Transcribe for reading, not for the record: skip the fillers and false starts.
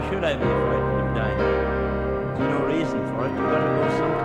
should I be frightened of dying? There's no reason for it. You've got to go someplace.